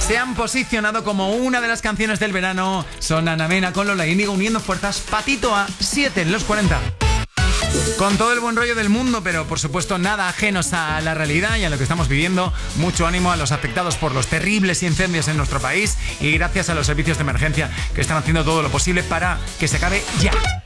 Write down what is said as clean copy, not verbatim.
se han posicionado como una de las canciones del verano. Son Ana Mena con Lola Índigo uniendo fuerzas. Patito a 7 en los 40. Con todo el buen rollo del mundo, pero por supuesto nada ajenos a la realidad y a lo que estamos viviendo. Mucho ánimo a los afectados por los terribles incendios en nuestro país y gracias a los servicios de emergencia que están haciendo todo lo posible para que se acabe ya.